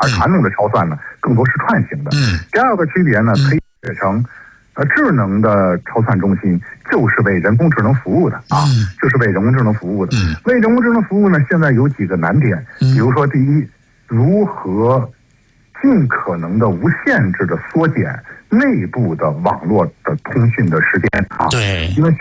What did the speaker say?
而传统的超算呢更多是串行的。第二个区别呢，可以写成智能的超算中心就是为人工智能服务的啊，就是为人工智能服务的。为人工智能服务呢，现在有几个难点，比如说第一，如何尽可能的无限制的缩减内部的网络的通讯的时间啊。 对， 因为